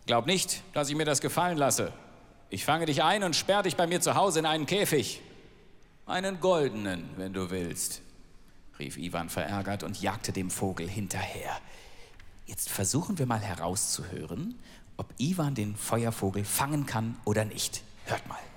Glaub nicht, dass ich mir das gefallen lasse. Ich fange dich ein und sperre dich bei mir zu Hause in einen Käfig. Einen goldenen, wenn du willst, rief Iwan verärgert und jagte dem Vogel hinterher. Jetzt versuchen wir mal herauszuhören, ob Iwan den Feuervogel fangen kann oder nicht. Hört mal.